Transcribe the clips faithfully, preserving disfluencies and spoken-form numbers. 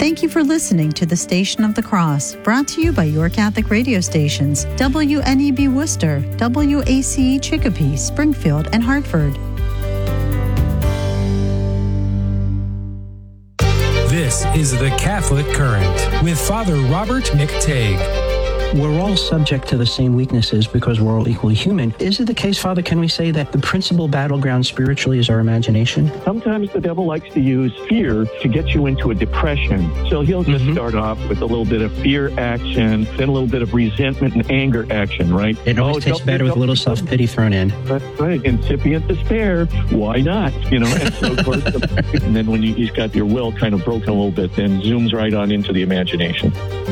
Thank you for listening to the Station of the Cross, brought to you by your Catholic radio stations, W N E B Worcester, W A C E Chicopee, Springfield, and Hartford. This is The Catholic Current with Father Robert McTague. We're all subject to the same weaknesses because we're all equally human. Is it the case, Father, can we say that the principal battleground spiritually is our imagination? Sometimes the devil likes to use fear to get you into a depression. So he'll just mm-hmm. start off with a little bit of fear action, then a little bit of resentment and anger action, right? It always oh, tastes better with a little self-pity thrown in. That's right. Incipient despair. Why not? You know, and so forth. And then when you, you've got your will kind of broken a little bit, then zooms right on into the imagination.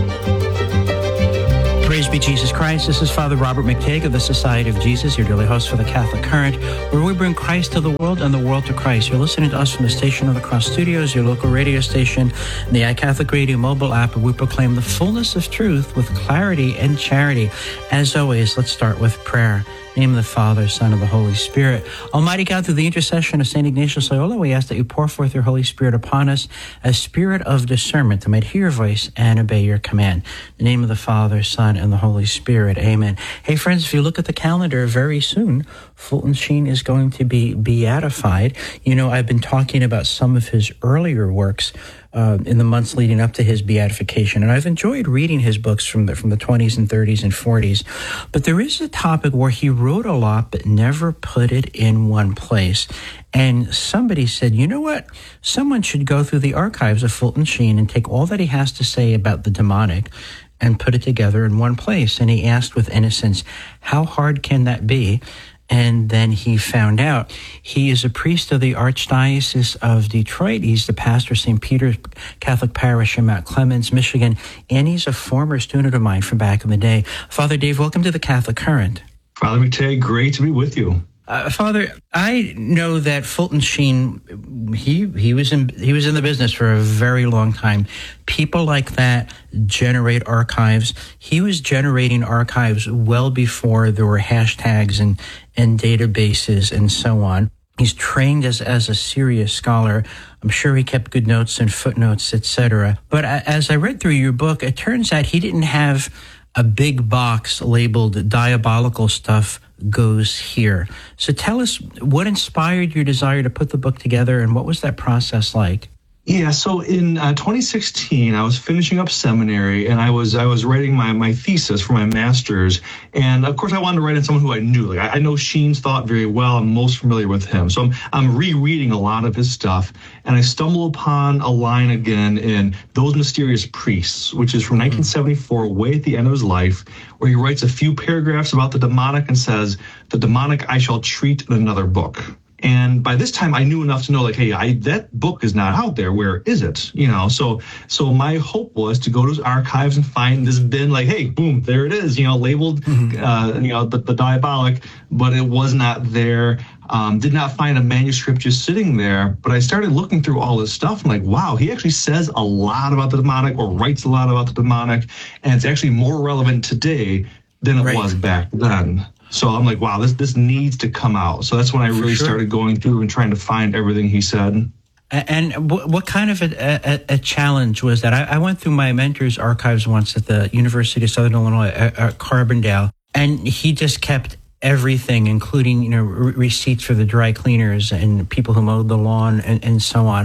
Praise be Jesus Christ. This is Father Robert McTague of the Society of Jesus, your daily host for the Catholic Current, where we bring Christ to the world and the world to Christ. You're listening to us from the Station of the Cross Studios, your local radio station, and the iCatholic Radio mobile app, where we proclaim the fullness of truth with clarity and charity. As always, let's start with prayer. In the name of the Father, Son, and the Holy Spirit. Almighty God, through the intercession of Saint Ignatius Loyola, we ask that you pour forth your Holy Spirit upon us, a spirit of discernment, that might hear your voice and obey your command. In the name of the Father, Son, and the Holy Spirit. Amen. Hey, friends, if you look at the calendar, very soon, Fulton Sheen is going to be beatified. You know, I've been talking about some of his earlier works Uh, in the months leading up to his beatification. And I've enjoyed reading his books from the from the twenties and thirties and forties. But there is a topic where he wrote a lot but never put it in one place. And somebody said, you know what? Someone should go through the archives of Fulton Sheen and take all that he has to say about the demonic and put it together in one place. And he asked with innocence, how hard can that be? And then he found out he is a priest of the Archdiocese of Detroit. He's the pastor of Saint Peter's Catholic Parish in Mount Clemens, Michigan. And he's a former student of mine from back in the day. Father Dave, welcome to the Catholic Current. Father McTague, great to be with you. Uh, Father, I know that Fulton Sheen, he he was in he was in the business for a very long time. People like that generate archives. He was generating archives well before there were hashtags and, and databases and so on. He's trained as, as a serious scholar. I'm sure he kept good notes and footnotes, et cetera. But as I read through your book, it turns out he didn't have a big box labeled diabolical stuff goes here. So tell us, what inspired your desire to put the book together, and what was that process like? Yeah, so in uh, twenty sixteen, I was finishing up seminary, and I was I was writing my, my thesis for my master's, and of course I wanted to write in someone who I knew. Like I, I know Sheen's thought very well. I'm most familiar with him, so I'm I'm rereading a lot of his stuff, and I stumble upon a line again in Those Mysterious Priests, which is from nineteen seventy-four, way at the end of his life, where he writes a few paragraphs about the demonic and says, "The demonic I shall treat in another book." And by this time, I knew enough to know, like, hey, I, that book is not out there. Where is it? You know, so so my hope was to go to his archives and find this bin, like, hey, boom, there it is, you know, labeled, mm-hmm. uh, you know, the, the diabolic, but it was not there. Um, did not find a manuscript just sitting there. But I started looking through all this stuff and like, wow, he actually says a lot about the demonic or writes a lot about the demonic. And it's actually more relevant today than it right. was back then. So I'm like, wow, this this needs to come out. So that's when I really sure. started going through and trying to find everything he said. And what, what kind of a, a, a challenge was that? I, I went through my mentor's archives once at the University of Southern Illinois at, at Carbondale, and he just kept everything, including, you know, re- receipts for the dry cleaners and people who mowed the lawn and, and so on.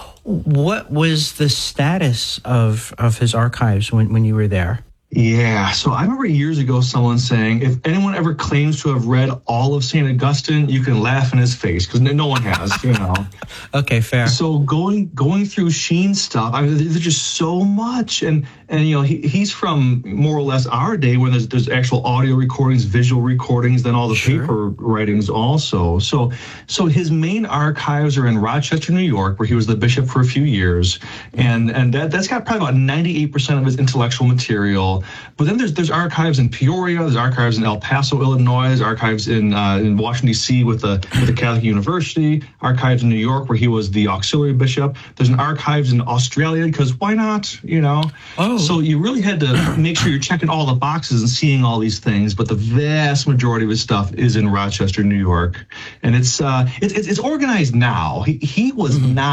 What was the status of, of his archives when, when you were there? Yeah, so I remember years ago someone saying, if anyone ever claims to have read all of Saint Augustine, you can laugh in his face, because no one has, you know. Okay, fair. So going going through Sheen's stuff, I mean, there's just so much. And, and you know, he, he's from more or less our day when there's, there's actual audio recordings, visual recordings, then all the sure. paper writings also. So so his main archives are in Rochester, New York, where he was the bishop for a few years. And, and that, that's got probably about ninety-eight percent of his intellectual material. But then there's there's archives in Peoria, there's archives in El Paso, Illinois, there's archives in uh, in Washington, D C with the with the Catholic University, archives in New York where he was the auxiliary bishop. There's an archives in Australia, because why not, you know? Oh. So you really had to make sure you're checking all the boxes and seeing all these things. But the vast majority of his stuff is in Rochester, New York, and it's uh it's it's organized now. He he was mm-hmm. not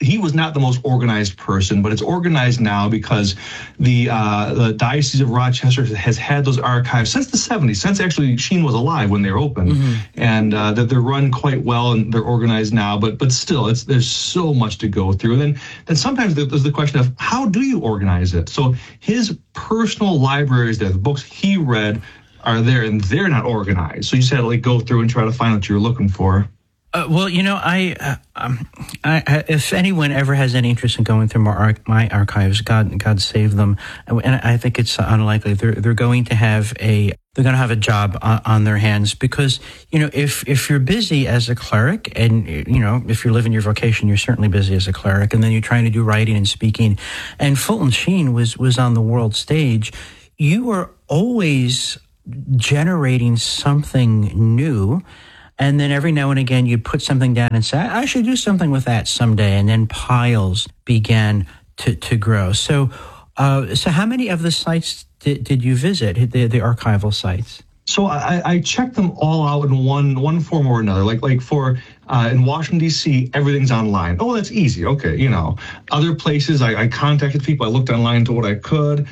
he was not the most organized person, but it's organized now because the uh, the Diocese of Rochester has had those archives since the seventies, since actually Sheen was alive when they were open, mm-hmm. and uh, that they're run quite well and they're organized now. But but still, it's there's so much to go through. And then then sometimes there's the question of how do you organize it? So his personal libraries there, the books he read are there, and they're not organized. So you just had to like go through and try to find what you were looking for. Uh, well, you know, I, uh, um, I, I, if anyone ever has any interest in going through my, ar- my archives, God, God save them, and I think it's unlikely they're they're going to have a they're going to have a job on, on their hands because you know if if you're busy as a cleric, and you know if you're living your vocation, you're certainly busy as a cleric, and then you're trying to do writing and speaking, and Fulton Sheen was was on the world stage, you were always generating something new. And then every now and again, you'd put something down and say, I should do something with that someday. And then piles began to, to grow. So uh, so how many of the sites did, did you visit, the, the archival sites? So I, I checked them all out in one one form or another. Like like for uh, in Washington, D C, everything's online. Oh, that's easy. Okay, you know. Other places, I, I contacted people. I looked online to what I could.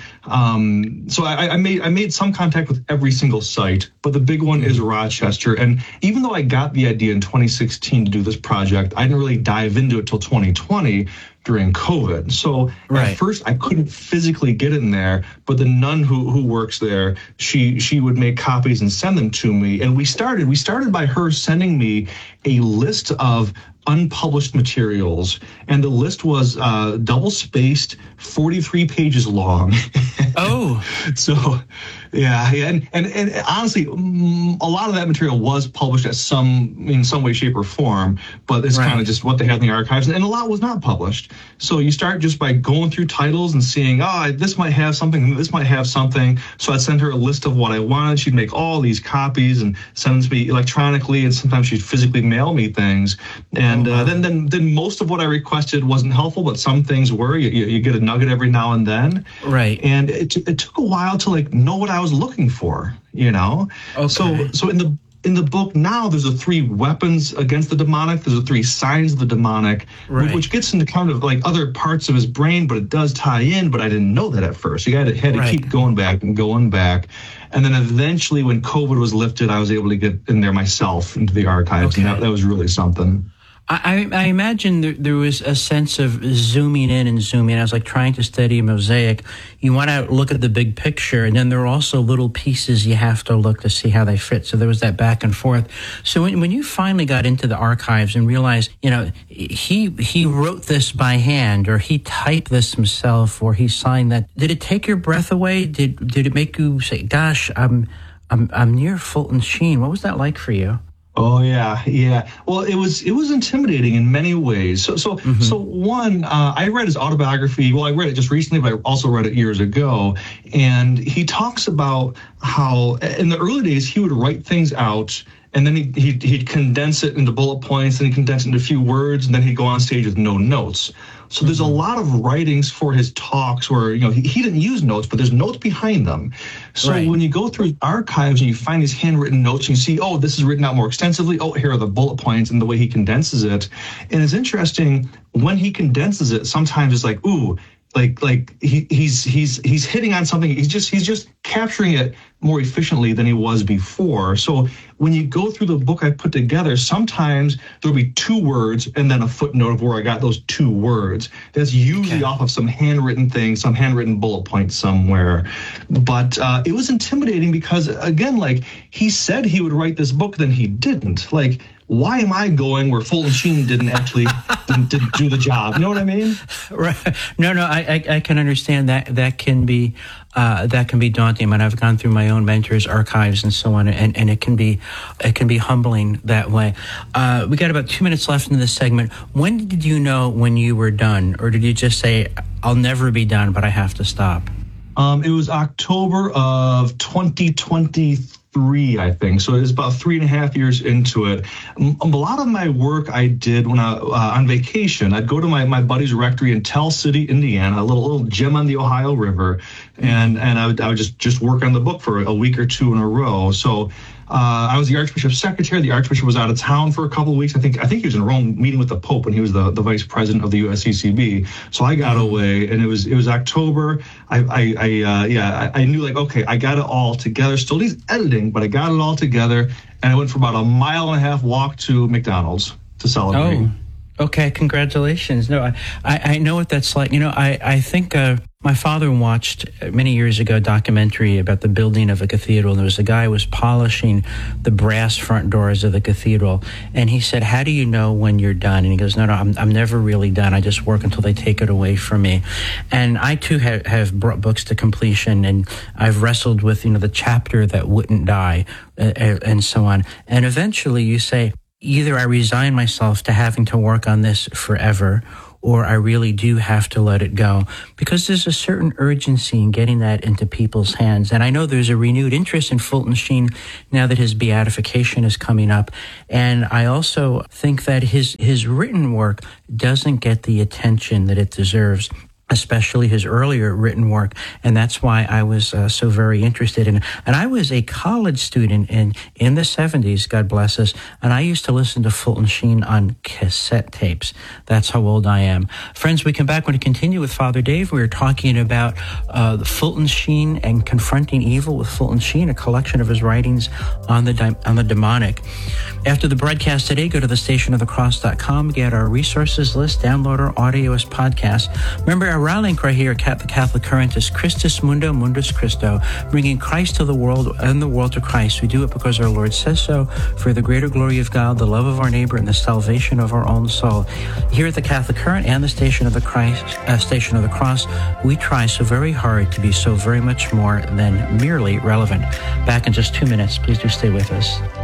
Um, so I, I made I made some contact with every single site. But the big one is Rochester. And even though I got the idea in twenty sixteen to do this project, I didn't really dive into it till twenty twenty. During COVID. So right. At first I couldn't physically get in there, but the nun who who works there, she she would make copies and send them to me. And we started, we started by her sending me a list of unpublished materials. And the list was uh, double spaced, forty-three pages long. Oh. So yeah, and, and and honestly, a lot of that material was published at some in some way, shape, or form, but it's right. kind of just what they had in the archives, and a lot was not published. So you start just by going through titles and seeing, oh, this might have something, this might have something. So I'd send her a list of what I wanted. She'd make all these copies and send them to me electronically, and sometimes she'd physically mail me things. And uh, then then then most of what I requested wasn't helpful, but some things were. You, you, you get a nugget every now and then. Right. And it it took a while to like know what I was looking for, you know. Okay. So so in the in the book now, there's the three weapons against the demonic. There's the three signs of the demonic, right. which gets into kind of like other parts of his brain, but it does tie in. But I didn't know that at first. You had to, had to right. keep going back and going back. And then eventually, when COVID was lifted, I was able to get in there myself into the archives, okay. and that, that was really something. I, I imagine there, there was a sense of zooming in and zooming. I was like trying to study a mosaic. You want to look at the big picture, and then there are also little pieces you have to look to see how they fit. So there was that back and forth. So when, when you finally got into the archives and realized, you know, he he wrote this by hand, or he typed this himself, or he signed that, did it take your breath away? Did did it make you say, "Gosh, I'm I'm I'm near Fulton Sheen"? What was that like for you? Oh yeah, yeah. Well, it was it was intimidating in many ways. So so mm-hmm. so one, uh, I read his autobiography. Well, I read it just recently, but I also read it years ago. And he talks about how in the early days he would write things out, and then he he'd, he'd condense it into bullet points, and he'd condense it into a few words, and then he'd go on stage with no notes. So there's a lot of writings for his talks where, you know, he, he didn't use notes, but there's notes behind them. So right. when you go through archives and you find these handwritten notes, and you see, oh, this is written out more extensively. Oh, here are the bullet points and the way he condenses it. And it's interesting when he condenses it, sometimes it's like, ooh, like like he, he's he's he's hitting on something. He's just he's just capturing it more efficiently than he was before. So when you go through the book I put together, sometimes there'll be two words and then a footnote of where I got those two words. That's usually okay. off of some handwritten thing, some handwritten bullet point somewhere. But uh, it was intimidating because, again, like he said he would write this book, then he didn't. Like, why am I going where Fulton Sheen didn't actually didn't, didn't do the job? You know what I mean? Right. No, no, I, I, I can understand that. That can be uh, that can be daunting. I mean, I've gone through my own mentors' archives and so on, and, and it can be it can be humbling that way. Uh, we got about two minutes left in this segment. When did you know when you were done, or did you just say, "I'll never be done, but I have to stop"? Um, it was October of twenty twenty-three, I think. So it was about three and a half years into it. A lot of my work I did when I uh, on vacation. I'd go to my, my buddy's rectory in Tell City, Indiana, a little little gem on the Ohio River, and and I would I would just just work on the book for a week or two in a row. So. Uh, I was the Archbishop's secretary. The Archbishop was out of town for a couple of weeks. I think I think he was in Rome meeting with the Pope when he was the, the vice president of the U S C C B. So I got away, and it was it was October. I I, I uh, yeah I, I knew like okay I got it all together. Still needs editing, but I got it all together, and I went for about a mile and a half walk to McDonald's to celebrate. Oh. Okay, congratulations. No, I, I, I know what that's like. You know, I, I think uh, my father watched many years ago a documentary about the building of a cathedral. There was a guy who was polishing the brass front doors of the cathedral. And he said, how do you know when you're done? And he goes, no, no, I'm, I'm never really done. I just work until they take it away from me. And I, too, have, have brought books to completion. And I've wrestled with, you know, the chapter that wouldn't die uh, and so on. And eventually you say, either I resign myself to having to work on this forever, or I really do have to let it go, because there's a certain urgency in getting that into people's hands. And I know there's a renewed interest in Fulton Sheen now that his beatification is coming up. And I also think that his, his written work doesn't get the attention that it deserves, especially his earlier written work. And that's why I was uh, so very interested in it. And I was a college student in, in the seventies, God bless us, and I used to listen to Fulton Sheen on cassette tapes. That's how old I am. Friends, we come back when we continue with Father Dave. We were talking about uh, Fulton Sheen and Confronting Evil with Fulton Sheen, a collection of his writings on the di- on the demonic. After the broadcast today, go to the station of the cross dot com, get our resources list, download our audio as podcast. Remember, our rallying cry here at the Catholic Current is Christus Mundo, Mundus Christo, bringing Christ to the world and the world to Christ. We do it because our Lord says so, for the greater glory of God, the love of our neighbor, and the salvation of our own soul. Here at the Catholic Current and the Station of the Christ, uh, Station of the Cross, we try so very hard to be so very much more than merely relevant. Back in just two minutes. Please do stay with us.